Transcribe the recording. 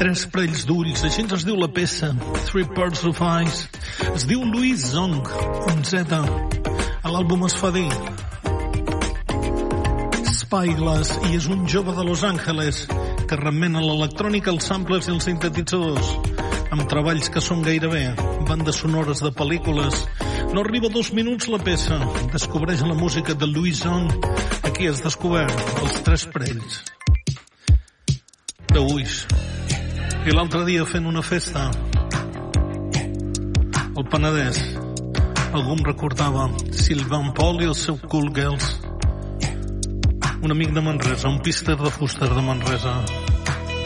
Tres parells d'ulls, així ens diu la peça. Three Pairs of Eyes. Es diu Louis Zong, amb Z. A l'àlbum es fa dir Spyglass, i és un jove de Los Angeles que remena l'electrònica, els samplers i els sintetitzadors, amb treballs que són gairebé bandes sonores de pel·lícules. No arriba a 2 minuts la peça. Descobreix la música de Louis Zong. Aquí has descobert els tres parells d'ulls. I l'altre dia fent una festa al Penedès, algú em recordava Sylvain Paul i el seu Cool Girls, un amic de Manresa, un píster de fuster de Manresa.